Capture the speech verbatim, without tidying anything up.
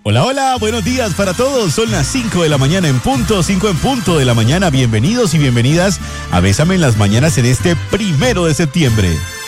Hola, hola, buenos días para todos. Son las cinco de la mañana en punto, cinco en punto de la mañana. Bienvenidos y bienvenidas a Bésame en las Mañanas en este primero de septiembre.